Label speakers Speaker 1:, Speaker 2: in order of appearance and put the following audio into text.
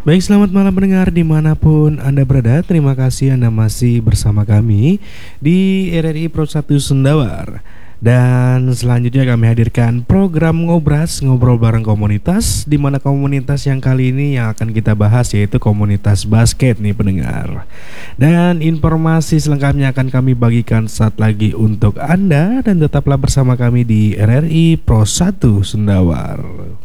Speaker 1: Baik, selamat malam pendengar dimanapun Anda berada. Terima kasih Anda masih bersama kami di RRI Pro 1 Sendawar. Dan selanjutnya kami hadirkan program Ngobras, ngobrol bareng komunitas, di mana komunitas yang kali ini yang akan kita bahas yaitu komunitas basket nih pendengar. Dan informasi selengkapnya akan kami bagikan saat lagi untuk Anda, dan tetaplah bersama kami di RRI Pro 1 Sendawar.